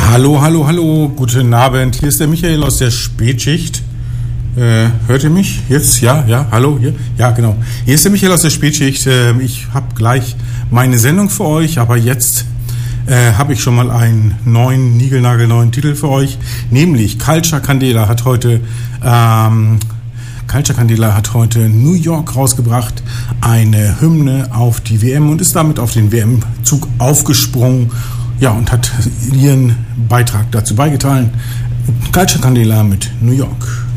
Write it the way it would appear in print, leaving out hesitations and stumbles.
Hallo, hallo, hallo, guten Abend. Hier ist der Michael aus der Spätschicht. Hört ihr mich jetzt? Ja, hallo, hier? Ja, genau. Hier ist der Michael aus der Spätschicht. Ich habe gleich meine Sendung für euch, aber jetzt habe ich schon mal einen niegelnagelneuen Titel für euch, nämlich Culture Candela hat heute New York rausgebracht, eine Hymne auf die WM und ist damit auf den WM-Zug aufgesprungen. Ja, und hat ihren Beitrag dazu beigetragen. Culture Candela mit New York.